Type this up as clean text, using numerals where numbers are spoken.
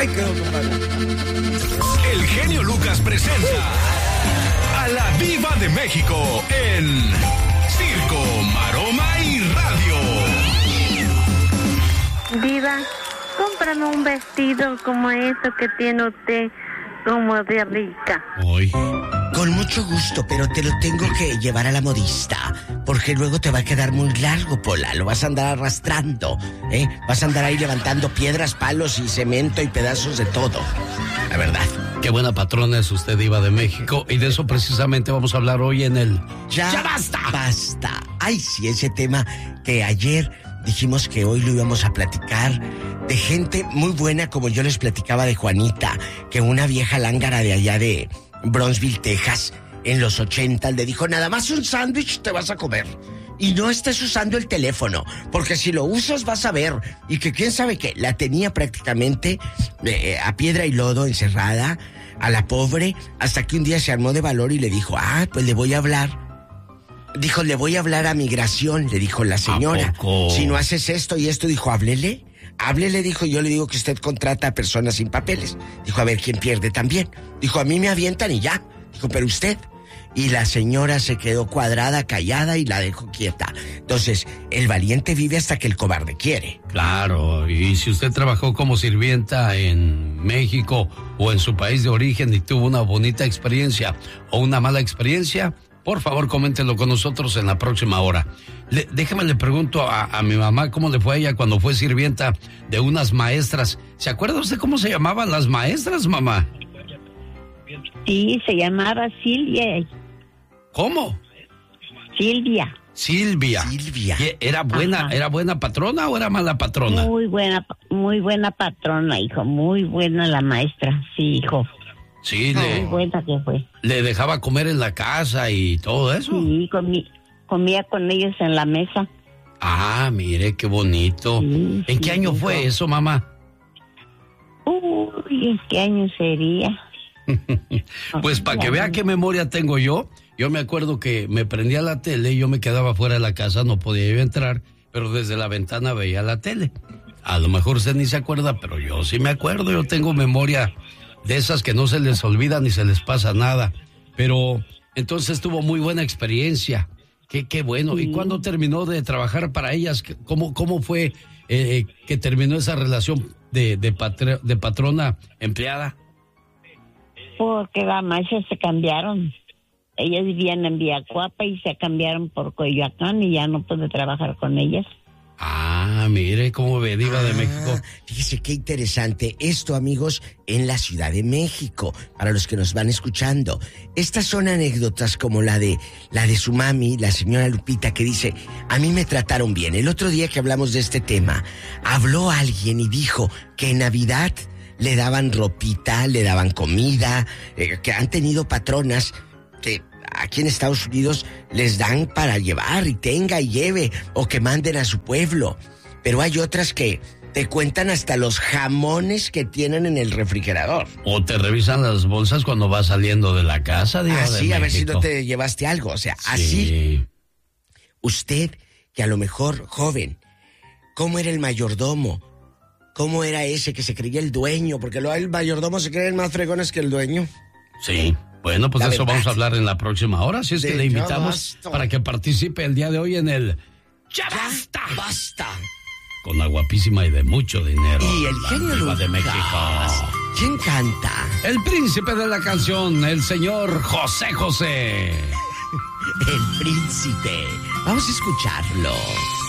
Ay, quedó, compadre. El genio Lucas presenta a la Diva de México en Circo, Maroma y Radio. Diva, cómprame un vestido como eso que tiene usted, como de rica. Hoy. Con mucho gusto, pero te lo tengo que llevar a la modista, porque luego te va a quedar muy largo, Pola. Lo vas a andar arrastrando, ¿eh? Vas a andar ahí levantando piedras, palos y cemento y pedazos de todo. La verdad. Qué buena patrona es usted, Diva de México. Y de eso precisamente vamos a hablar hoy en el... ¡Ya basta! ¡Basta! Ay, sí, ese tema que ayer dijimos que hoy lo íbamos a platicar, de gente muy buena, como yo les platicaba de Juanita, que una vieja lángara de allá de Brownsville, Texas, en los 80, le dijo, nada más un sándwich te vas a comer. Y no estés usando el teléfono, porque si lo usas vas a ver. Y que quién sabe qué, la tenía prácticamente a piedra y lodo encerrada, a la pobre, hasta que un día se armó de valor y le dijo, pues le voy a hablar. Dijo, le voy a hablar a migración, le dijo la señora. ¿A poco? Si no haces esto y esto, dijo, háblele, dijo, yo le digo que usted contrata a personas sin papeles. Dijo, a ver quién pierde también. Dijo, a mí me avientan y ya. Dijo, pero usted. Y la señora se quedó cuadrada, callada y la dejó quieta. Entonces, el valiente vive hasta que el cobarde quiere. Claro, y si usted trabajó como sirvienta en México o en su país de origen y tuvo una bonita experiencia o una mala experiencia, por favor, coméntenlo con nosotros en la próxima hora. Déjame le pregunto a mi mamá cómo le fue a ella cuando fue sirvienta de unas maestras. ¿Se acuerda usted cómo se llamaban las maestras, mamá? Sí, se llamaba Silvia. ¿Cómo? Silvia. Silvia. ¿Y ¿Era buena patrona o era mala patrona? Muy buena patrona, hijo. Muy buena la maestra, sí, hijo. Sí, muy buena que fue. ¿Le dejaba comer en la casa y todo eso? Sí, comía con ellos en la mesa. Ah, mire, qué bonito. Sí, ¿En qué año fue eso, mamá? Uy, ¿en qué año sería? Pues para que vea qué memoria tengo yo me acuerdo que me prendía la tele y yo me quedaba fuera de la casa, no podía yo entrar, pero desde la ventana veía la tele. A lo mejor usted ni se acuerda, pero yo sí me acuerdo, yo tengo memoria de esas que no se les olvida ni se les pasa nada. Pero entonces tuvo muy buena experiencia, qué bueno. Sí. ¿Y cuándo terminó de trabajar para ellas? ¿Cómo fue que terminó esa relación de patrona empleada? Porque las maestras se cambiaron. Ellas vivían en Villacuapa y se cambiaron por Coyoacán y ya no pude trabajar con ellas. Ah, mire cómo ve, Diva de México. Fíjese qué interesante esto, amigos, en la Ciudad de México, para los que nos van escuchando. Estas son anécdotas como la de su mami, la señora Lupita, que dice, a mí me trataron bien. El otro día que hablamos de este tema, habló alguien y dijo que en Navidad le daban ropita, le daban comida, que han tenido patronas que aquí en Estados Unidos les dan para llevar y tenga y lleve, o que manden a su pueblo. Pero hay otras que te cuentan hasta los jamones que tienen en el refrigerador. O te revisan las bolsas cuando vas saliendo de la casa, Diva de México. A ver si no te llevaste algo. O sea, sí. Así, usted, que a lo mejor, joven, ¿cómo era el mayordomo? ¿Cómo era ese que se creía el dueño? Porque luego el mayordomo se creen más fregones que el dueño. Sí. Bueno, pues de eso vamos a hablar en la próxima hora. Así es que le invitamos para que participe el día de hoy en el ¡Ya basta! ¡Basta! Con la guapísima y de mucho dinero. Y el genio Lucas de México. ¿Quién canta? El príncipe de la canción, el señor José José. El príncipe. Vamos a escucharlo.